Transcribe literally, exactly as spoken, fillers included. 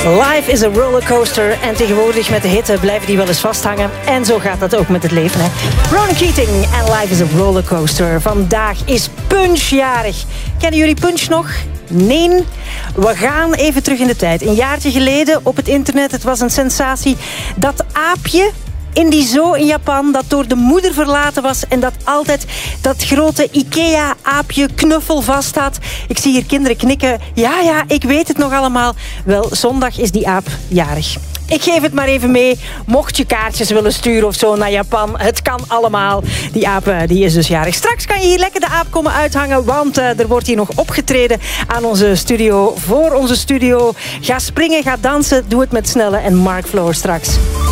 Life is a rollercoaster. En tegenwoordig met de hitte blijven die wel eens vasthangen. En zo gaat dat ook met het leven. Hè? Ronan Keating en Life is a rollercoaster. Vandaag is Punch jarig. Kennen jullie Punch nog? Nee. We gaan even terug in de tijd. Een jaartje geleden op het internet, het was een sensatie. Dat aapje in die zoo in Japan, dat door de moeder verlaten was en dat altijd dat grote Ikea-aapje Knuffel vast had. Ik zie hier kinderen knikken. Ja, ja, ik weet het nog allemaal. Wel, zondag is die aap jarig. Ik geef het maar even mee. Mocht je kaartjes willen sturen of zo naar Japan, het kan allemaal. Die aap die is dus jarig. Straks kan je hier lekker de aap komen uithangen, want uh, er wordt hier nog opgetreden aan onze studio, voor onze studio. Ga springen, ga dansen, doe het met Snelle en Mark Floor straks.